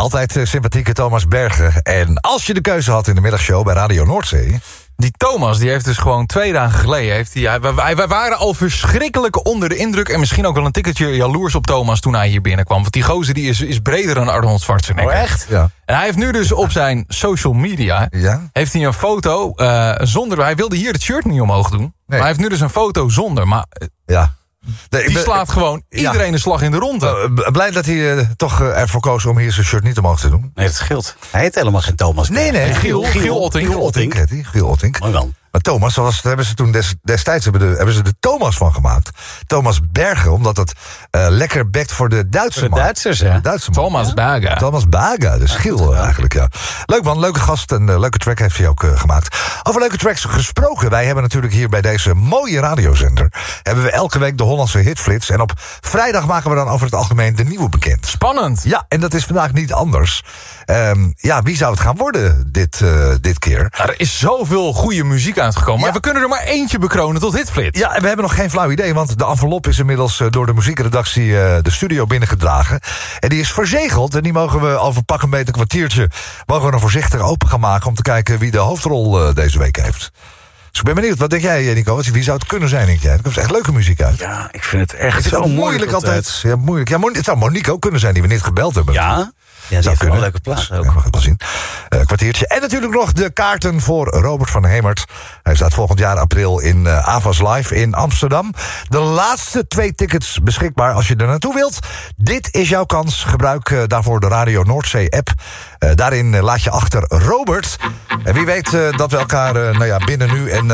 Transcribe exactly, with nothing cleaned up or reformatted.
altijd uh, sympathieke Thomas Bergen. En als je de keuze had in de middagshow bij Radio Noordzee... Die Thomas, die heeft dus gewoon twee dagen geleden... Heeft hij, wij, wij waren al verschrikkelijk onder de indruk... en misschien ook wel een tikkeltje jaloers op Thomas toen hij hier binnenkwam. Want die gozer die is, is breder dan Arnold Schwarzenegger. Oh, echt? Ja. En hij heeft nu dus op zijn social media... Ja? heeft hij een foto uh, zonder... Hij wilde hier het shirt niet omhoog doen. Nee. Maar hij heeft nu dus een foto zonder. Maar uh, ja. Nee, die slaat gewoon iedereen ja. een slag in de ronde. Uh, blij dat hij uh, toch uh, ervoor koos om hier zijn shirt niet omhoog te doen. Nee, dat scheelt. Hij heet helemaal geen Thomas. Nee, nee, Giel, Giel, Giel Ottink. Giel Ottink heet hij, Giel Ottink. Mooi man. Maar Thomas, zoals hebben ze toen des, destijds hebben, de, hebben ze de Thomas van gemaakt. Thomas Bergen, omdat het uh, lekker bekt voor de Duitse de man. Duitsers, ja. De Duitse man. Thomas Baga. Thomas Baga, de Giel ja, eigenlijk, ja. Leuk man, leuke gast en uh, leuke track heeft hij ook uh, gemaakt. Over leuke tracks gesproken. Wij hebben natuurlijk hier bij deze mooie radiozender... hebben we elke week de Hollandse hitflits. En op vrijdag maken we dan over het algemeen de nieuwe bekend. Spannend. Ja, en dat is vandaag niet anders. Um, ja, wie zou het gaan worden dit, uh, dit keer? Nou, er is zoveel goede muziek uitgekomen. Ja. Maar we kunnen er maar eentje bekronen tot hitflits. Ja, en we hebben nog geen flauw idee. Want de envelop is inmiddels uh, door de muziekredactie uh, de studio binnengedragen. En die is verzegeld. En die mogen we over pak een beter kwartiertje... mogen we nog voorzichtig open gaan maken... om te kijken wie de hoofdrol uh, deze week heeft. Dus ik ben benieuwd. Wat denk jij, Nico? Wie zou het kunnen zijn, denk jij? Er komt echt leuke muziek uit. Ja, ik vind het echt het is zo moeilijk, moeilijk altijd. Ja, moeilijk. Ja, het zou Monique ook kunnen zijn die we net gebeld hebben. Ja. Ja, die heeft wel een leuke plaats ook. Ja, we gaan wel zien. Uh, kwartiertje. En natuurlijk nog de kaarten voor Robert van Hemert. Hij staat volgend jaar april in uh, Avas Live in Amsterdam. De laatste twee tickets beschikbaar als je er naartoe wilt. Dit is jouw kans. Gebruik uh, daarvoor de Radio Noordzee app. Uh, daarin uh, laat je achter Robert. En wie weet uh, dat we elkaar uh, nou ja, binnen nu en... Uh,